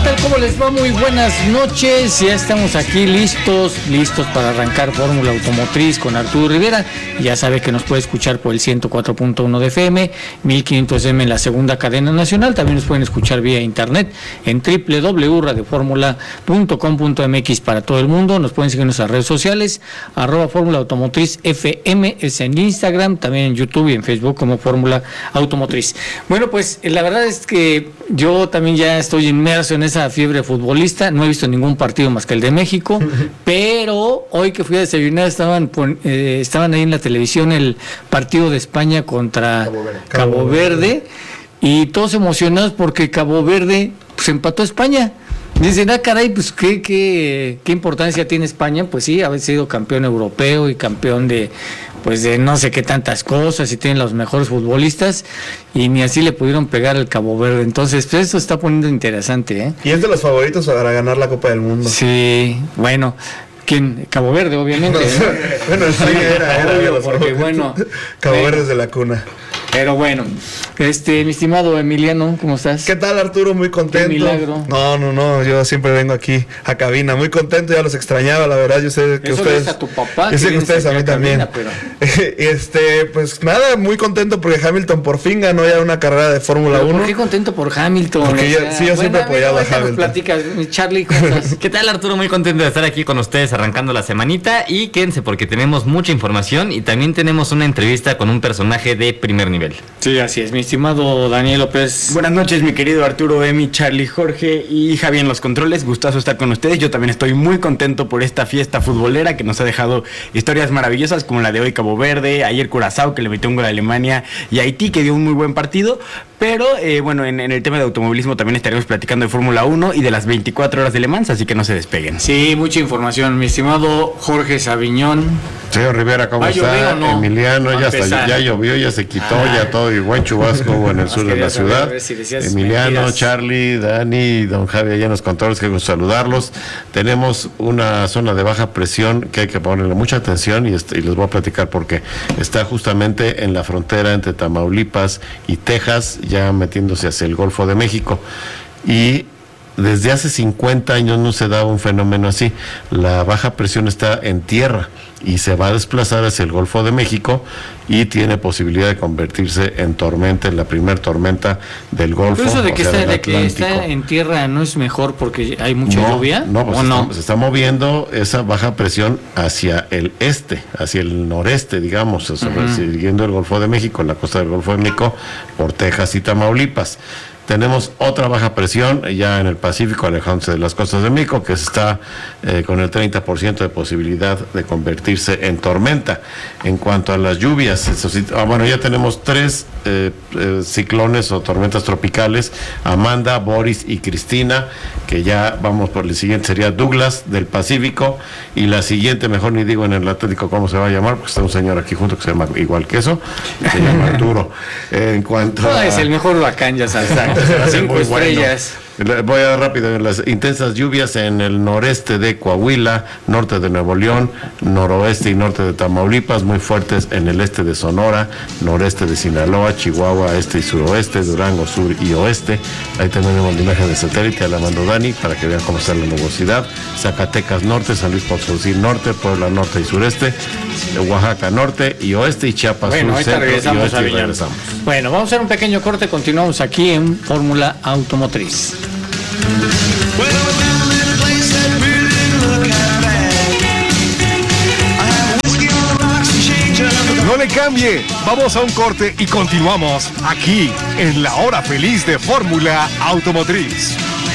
tal? ¿Cómo les va? Muy buenas noches. Ya estamos aquí listos para arrancar Fórmula Automotriz con Arturo Rivera. Ya sabe que nos puede escuchar por el 104.1 de FM, 1500M en la segunda cadena nacional. También nos pueden escuchar vía internet en www.radioformula.com.mx para todo el mundo. Nos pueden seguir en nuestras redes sociales, @Fórmula Automotriz FM, es en Instagram, también en YouTube y en Facebook como Fórmula Automotriz. Bueno, pues la verdad es que yo también ya estoy inmerso en esa fiebre futbolista. No he visto ningún partido más que el de México, pero hoy que fui a desayunar estaban ahí en la televisión el partido de España contra Cabo Verde y todos emocionados porque Cabo Verde pues empató a España. Dicen, caray, pues qué importancia tiene España. Pues sí, haber sido campeón europeo y campeón de no sé qué tantas cosas, y tienen los mejores futbolistas, y ni así le pudieron pegar al Cabo Verde. Entonces, pues eso está poniendo interesante, ¿eh? Y es de los favoritos para ganar la Copa del Mundo. Sí, bueno, ¿quién? Cabo Verde, obviamente. Bueno, sí, era obvio, porque bueno. Cabo Verde es de la cuna. Pero bueno, mi estimado Emiliano, ¿cómo estás? ¿Qué tal, Arturo? Muy contento. Qué milagro. No, yo siempre vengo aquí a cabina, muy contento, ya los extrañaba, la verdad. Yo sé que eso ustedes, a tu papá, yo sé que ustedes a mí también. Pero... pues nada, muy contento porque Hamilton por fin ganó ya una carrera de Fórmula 1. ¿Por qué contento por Hamilton? Porque yo siempre he apoyado a Hamilton. Platicas, Charlie, ¿cómo estás? ¿Qué tal, Arturo? Muy contento de estar aquí con ustedes arrancando la semanita, y quédense porque tenemos mucha información y también tenemos una entrevista con un personaje de primer nivel. Sí, así es, mi estimado Daniel López. Buenas noches, mi querido Arturo, Emi, Charlie, Jorge y Javi en los controles. Gustazo estar con ustedes. Yo también estoy muy contento por esta fiesta futbolera que nos ha dejado historias maravillosas como la de hoy Cabo Verde, ayer Curazao que le metió un gol a Alemania, y Haití que dio un muy buen partido. Pero bueno, en el tema de automovilismo también estaremos platicando de Fórmula 1 y de las 24 horas de Le Mans, así que no se despeguen. Sí, mucha información, mi estimado Jorge Sabiñón. Señor Rivera, ¿cómo está? ¿No? Emiliano, ya llovió, ya se quitó, ya todo, y buen chubasco hubo en el sur de la ciudad. Emiliano, mentiras. Charlie, Dani, don Javi allá en los controles, que gusto saludarlos. Tenemos una zona de baja presión que hay que ponerle mucha atención, y les voy a platicar porque está justamente en la frontera entre Tamaulipas y Texas, ya metiéndose hacia el Golfo de México, y desde hace 50 años no se da un fenómeno así. La baja presión está en tierra y se va a desplazar hacia el Golfo de México y tiene posibilidad de convertirse en tormenta, en la primer tormenta del Golfo. ¿Pero eso de que está en tierra no es mejor porque hay mucha lluvia? No, pues se está moviendo esa baja presión hacia el este, hacia el noreste, digamos, siguiendo el Golfo de México, la costa del Golfo de México, por Texas y Tamaulipas. Tenemos otra baja presión ya en el Pacífico, alejándose de las costas de México, que está con el 30% de posibilidad de convertirse en tormenta. En cuanto a las lluvias, ya tenemos 3 ciclones o tormentas tropicales: Amanda, Boris y Cristina, que ya vamos por el siguiente, sería Douglas del Pacífico, y la siguiente, mejor ni digo en el Atlántico cómo se va a llamar, porque está un señor aquí junto que se llama igual que eso, se llama Arturo. En cuanto es el mejor huracán, ya sabes. 5 estrellas. Voy a dar rápido. Las intensas lluvias en el noreste de Coahuila, norte de Nuevo León, noroeste y norte de Tamaulipas, muy fuertes en el este de Sonora, noreste de Sinaloa, Chihuahua, este y suroeste, Durango, sur y oeste. Ahí también tenemos la imagen de satélite, la mando Dani, para que vean cómo está la nubosidad. Zacatecas norte, San Luis Potosí norte, Puebla norte y sureste, Oaxaca norte y oeste, y Chiapas sur, centro y oeste, y regresamos. Bueno, vamos a hacer un pequeño corte, continuamos aquí en Fórmula Automotriz. No le cambie, vamos a un corte y continuamos aquí en la hora feliz de Fórmula Automotriz.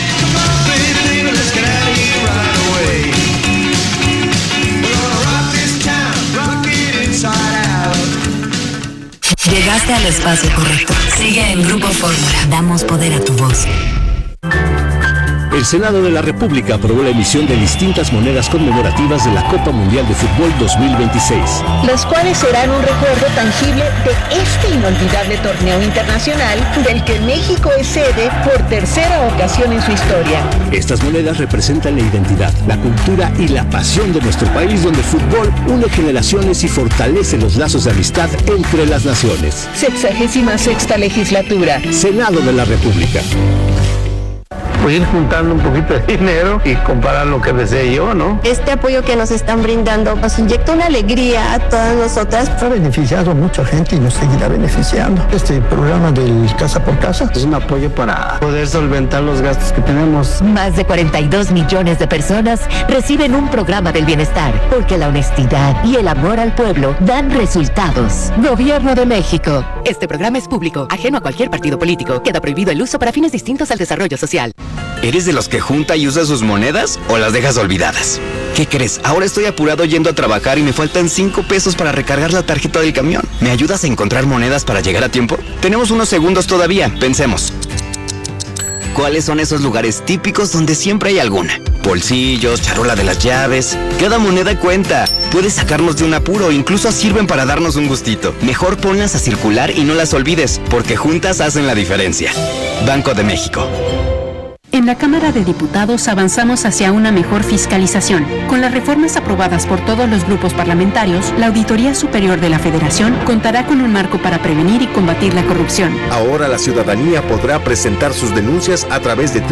Llegaste al espacio correcto. Sigue en Grupo Fórmula. Damos poder a tu voz. El Senado de la República aprobó la emisión de distintas monedas conmemorativas de la Copa Mundial de Fútbol 2026. Las cuales serán un recuerdo tangible de este inolvidable torneo internacional del que México es sede por tercera ocasión en su historia. Estas monedas representan la identidad, la cultura y la pasión de nuestro país, donde el fútbol une generaciones y fortalece los lazos de amistad entre las naciones. 66ª legislatura. Senado de la República. pues ir juntando un poquito de dinero y comprar lo que desee yo, ¿no? Este apoyo que nos están brindando nos inyecta una alegría a todas nosotras. Ha beneficiado a mucha gente y nos seguirá beneficiando. Este programa del Casa por Casa es un apoyo para poder solventar los gastos que tenemos. Más de 42 millones de personas reciben un programa del bienestar, porque la honestidad y el amor al pueblo dan resultados. Gobierno de México. Este programa es público, ajeno a cualquier partido político. Queda prohibido el uso para fines distintos al desarrollo social. ¿Eres de los que junta y usa sus monedas o las dejas olvidadas? ¿Qué crees? Ahora estoy apurado yendo a trabajar y me faltan 5 pesos para recargar la tarjeta del camión. ¿Me ayudas a encontrar monedas para llegar a tiempo? Tenemos unos segundos todavía, pensemos. ¿Cuáles son esos lugares típicos donde siempre hay alguna? Bolsillos, charola de las llaves. Cada moneda cuenta. Puedes sacarnos de un apuro, incluso sirven para darnos un gustito. Mejor ponlas a circular y no las olvides, porque juntas hacen la diferencia. Banco de México. En la Cámara de Diputados avanzamos hacia una mejor fiscalización. Con las reformas aprobadas por todos los grupos parlamentarios, la Auditoría Superior de la Federación contará con un marco para prevenir y combatir la corrupción. Ahora la ciudadanía podrá presentar sus denuncias a través de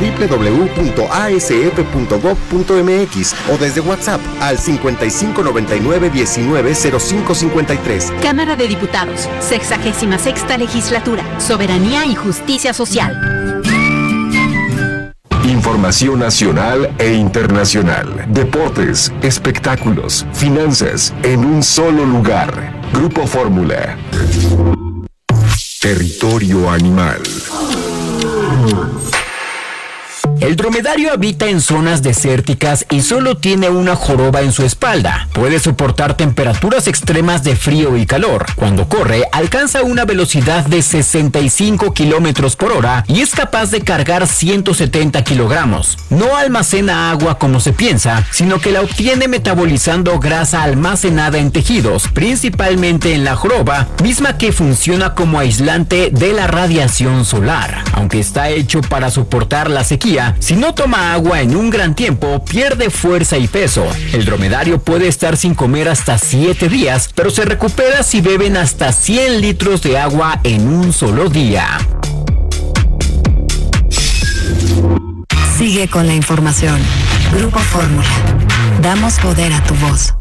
www.asf.gov.mx o desde WhatsApp al 5599-190553. Cámara de Diputados, 66ª Legislatura, Soberanía y Justicia Social. Información nacional e internacional, deportes, espectáculos, finanzas, en un solo lugar. Grupo Fórmula. Territorio animal. El dromedario habita en zonas desérticas y solo tiene una joroba en su espalda. Puede soportar temperaturas extremas de frío y calor. Cuando corre, alcanza una velocidad de 65 kilómetros por hora y es capaz de cargar 170 kilogramos. No almacena agua como se piensa, sino que la obtiene metabolizando grasa almacenada en tejidos, principalmente en la joroba, misma que funciona como aislante de la radiación solar. Aunque está hecho para soportar la sequía, si no toma agua en un gran tiempo, pierde fuerza y peso. El dromedario puede estar sin comer hasta 7 días, pero se recupera si beben hasta 100 litros de agua en un solo día. Sigue con la información. Grupo Fórmula. Damos poder a tu voz.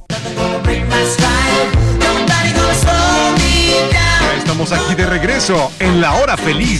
Ya estamos aquí de regreso en la hora feliz